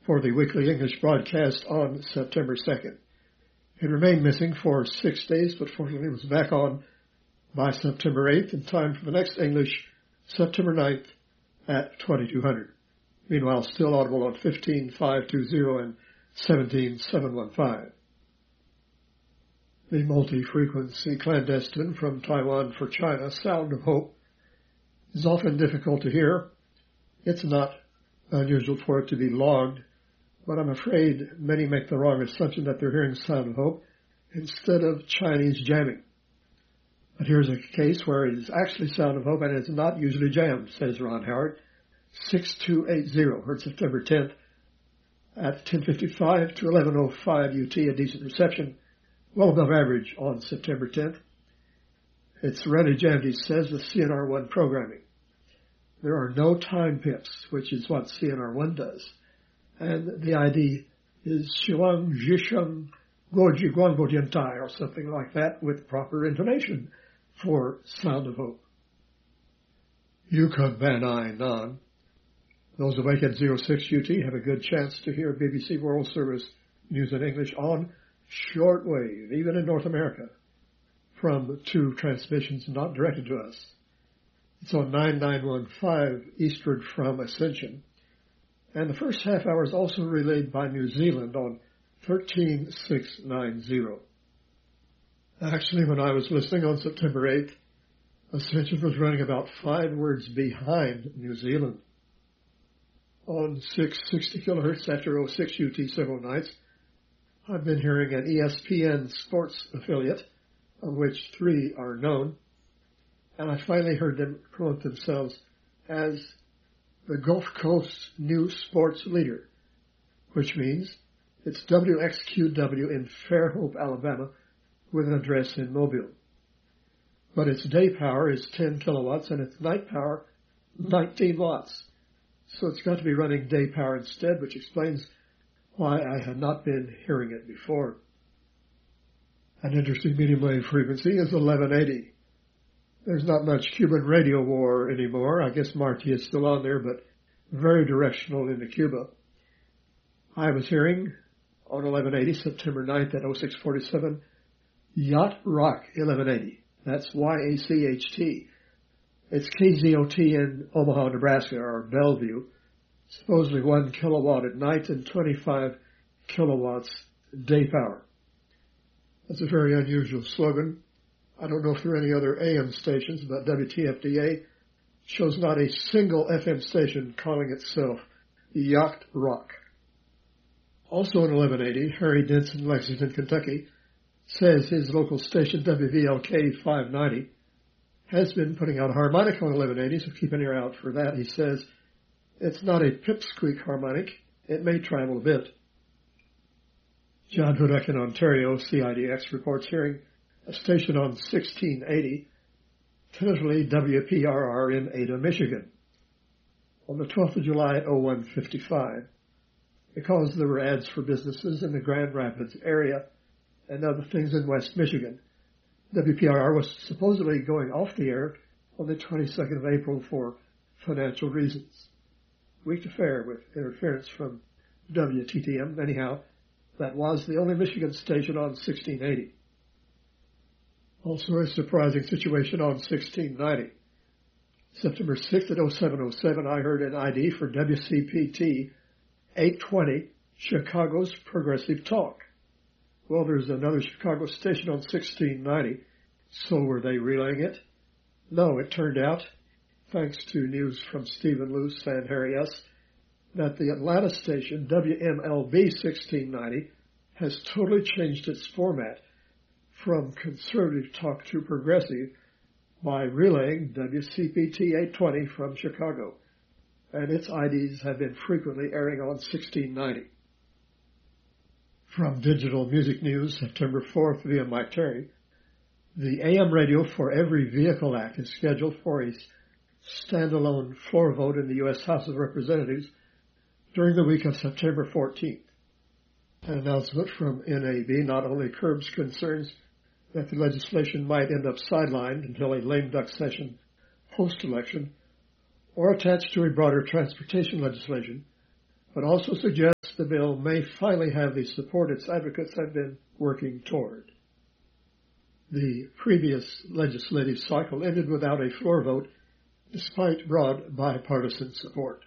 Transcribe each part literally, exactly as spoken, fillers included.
for the weekly English broadcast on September second. It remained missing for six days, but fortunately was back on by September eighth in time for the next English, September ninth at twenty-two hundred. Meanwhile, still audible on fifteen five twenty and seventeen seven fifteen. The multi-frequency clandestine from Taiwan for China, Sound of Hope, is often difficult to hear. It's not unusual for it to be logged, but I'm afraid many make the wrong assumption that they're hearing Sound of Hope instead of Chinese jamming. But here's a case where it is actually Sound of Hope and it's not usually jammed, says Ron Howard. six two eight zero, heard September tenth at ten fifty-five to eleven oh five U T, a decent reception, well above average on September tenth. It's rarely jammed, he says, with C N R one programming. There are no time pips, which is what C N R one does. And the I D is Shuang Zhisheng Goji Guangbo Diantai, or something like that, with proper intonation for Sound of Hope. Yukon Van I Nan. Those awake at zero six U T have a good chance to hear B B C World Service news in English on shortwave, even in North America, from two transmissions not directed to us. It's on nine nine one five eastward from Ascension. And the first half hour is also relayed by New Zealand on thirteen six ninety. Actually, when I was listening on September eighth, Ascension was running about five words behind New Zealand. On six sixty kilohertz after oh six U T several nights, I've been hearing an E S P N sports affiliate, of which three are known, and I finally heard them promote themselves as the Gulf Coast New Sports Leader, which means it's W X Q W in Fairhope, Alabama, with an address in Mobile. But its day power is ten kilowatts and its night power nineteen watts. So it's got to be running day power instead, which explains why I had not been hearing it before. An interesting medium wave frequency is eleven eighty. There's not much Cuban radio war anymore. I guess Marty is still on there, but very directional into Cuba. I was hearing on eleven eighty, September ninth at oh six forty-seven, Yacht Rock eleven eighty. That's Y A C H T. It's K Z O T in Omaha, Nebraska, or Bellevue. Supposedly one kilowatt at night and twenty-five kilowatts day power. That's a very unusual slogan. I don't know if there are any other A M stations, but W T F D A shows not a single F M station calling itself Yacht Rock. Also in eleven eighty, Harry Denson, Lexington, Kentucky, says his local station, W V L K five ninety, has been putting out harmonic on eleven eighty, so keep an ear out for that. He says it's not a pipsqueak harmonic. It may travel a bit. John Hudak in Ontario, C I D X, reports hearing a station on sixteen eighty, tentatively W P R R in Ada, Michigan, on the twelfth of July at oh one fifty-five, because there were ads for businesses in the Grand Rapids area and other things in West Michigan. W P R R was supposedly going off the air on the twenty-second of April for financial reasons. Weak affair with interference from W T T M. Anyhow, that was the only Michigan station on sixteen eighty. Also a surprising situation on sixteen ninety. September sixth at oh seven oh seven, I heard an I D for W C P T eight twenty, Chicago's Progressive Talk. Well, there's another Chicago station on sixteen ninety. So were they relaying it? No, it turned out, thanks to news from Stephen Luce and Harry S., that the Atlanta station, W M L B sixteen ninety, has totally changed its format from conservative talk to progressive by relaying W C P T eight twenty from Chicago, and its I Ds have been frequently airing on sixteen ninety. From Digital Music News, September fourth via Mike Terry, the A M radio for Every Vehicle Act is scheduled for a standalone floor vote in the U S House of Representatives during the week of September fourteenth. An announcement from N A B not only curbs concerns that the legislation might end up sidelined until a lame duck session post-election or attached to a broader transportation legislation, but also suggests the bill may finally have the support its advocates have been working toward. The previous legislative cycle ended without a floor vote, despite broad bipartisan support.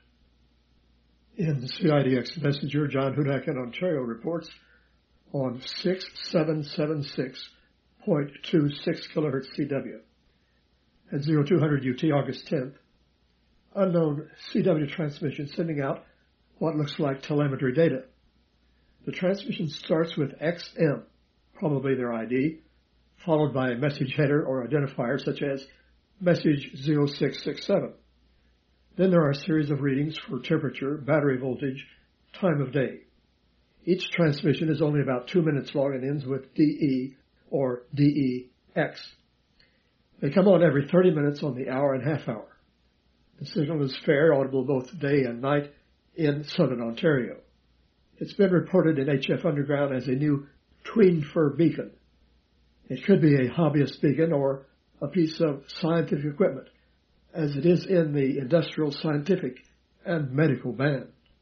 In the C I D X Messenger, John Hudak in Ontario reports on six seven seven six point two six kilohertz C W. At zero two hundred U T August tenth, unknown C W transmission sending out what looks like telemetry data. The transmission starts with X M, probably their I D, followed by a message header or identifier such as message zero six six seven. Then there are a series of readings for temperature, battery voltage, time of day. Each transmission is only about two minutes long and ends with D E or D E X. They come on every thirty minutes on the hour and half hour. The signal is fair, audible both day and night in southern Ontario. It's been reported in H F Underground as a new tween fur beacon. It could be a hobbyist beacon or a piece of scientific equipment, as it is in the industrial, scientific, and medical band.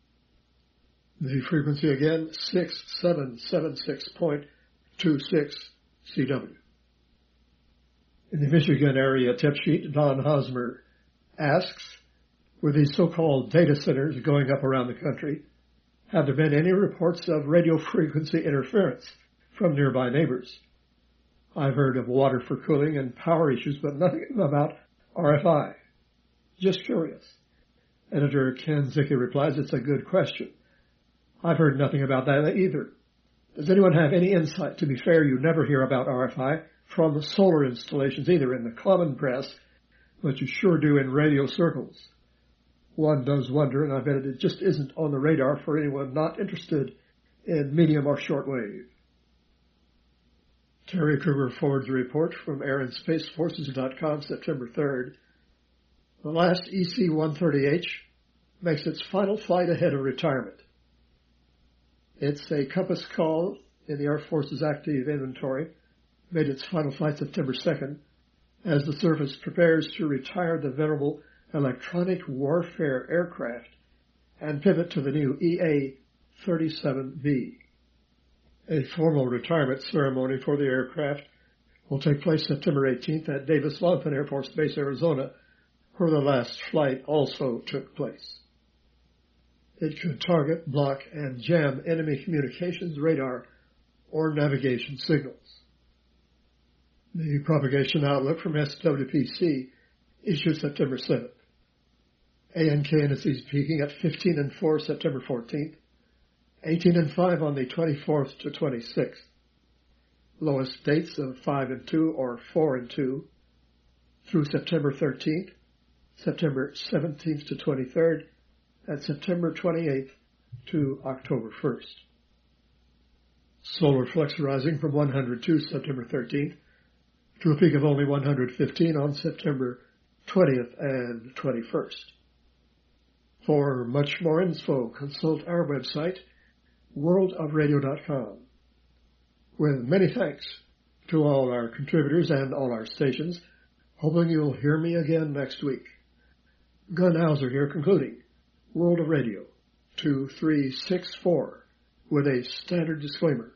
The frequency again, six seven seven six point two six C W. In the Michigan area tip sheet, Don Hosmer asks, with these so-called data centers going up around the country, have there been any reports of radio frequency interference from nearby neighbors? I've heard of water for cooling and power issues, but nothing about R F I. Just curious. Editor Ken Zicke replies, it's a good question. I've heard nothing about that either. Does anyone have any insight? To be fair, you never hear about R F I from solar installations either in the common press, but you sure do in radio circles. One does wonder, and I bet it just isn't on the radar for anyone not interested in medium or short wave. Terry Kruger forwards a report from air and space forces dot com, September third. The last E C one thirty H makes its final flight ahead of retirement. It's a Compass call in the Air Force's active inventory, made its final flight September second, as the service prepares to retire the venerable electronic warfare aircraft and pivot to the new E A thirty-seven V. A formal retirement ceremony for the aircraft will take place September eighteenth at Davis-Monthan Air Force Base, Arizona, where the last flight also took place. It could target, block, and jam enemy communications, radar, or navigation signals. The propagation outlook from S W P C issued September seventh. A N K indices peaking at fifteen and four September fourteenth, eighteen and five on the twenty-fourth to twenty-sixth. Lowest dates of five and two or four and two through September thirteenth, September seventeenth to twenty-third, and September twenty-eighth to October first. Solar flux rising from one hundred two September thirteenth to a peak of only one hundred fifteen on September twentieth and twenty-first. For much more info, consult our website, world of radio dot com. With many thanks to all our contributors and all our stations, hoping you'll hear me again next week. Gun Hauser here concluding World of Radio two three six four with a standard disclaimer.